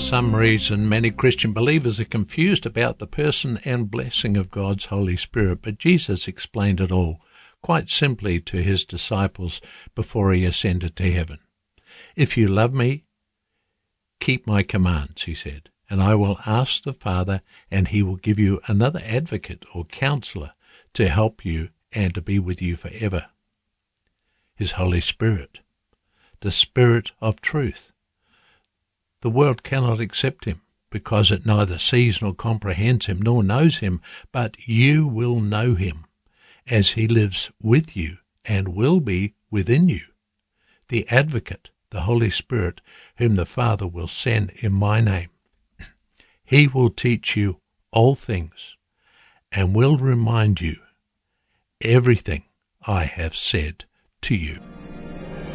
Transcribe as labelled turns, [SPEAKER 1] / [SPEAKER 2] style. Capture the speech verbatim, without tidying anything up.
[SPEAKER 1] some reason, many Christian believers are confused about the person and blessing of God's Holy Spirit, but Jesus explained it all quite simply to his disciples before he ascended to heaven. If you love me, keep my commands, he said, and I will ask the Father, and he will give you another advocate or counselor to help you and to be with you forever. His Holy Spirit, the Spirit of truth. The world cannot accept him, because it neither sees nor comprehends him, nor knows him, but you will know him, as he lives with you and will be within you. The Advocate, the Holy Spirit, whom the Father will send in my name. He will teach you all things, and will remind you everything I have said to you.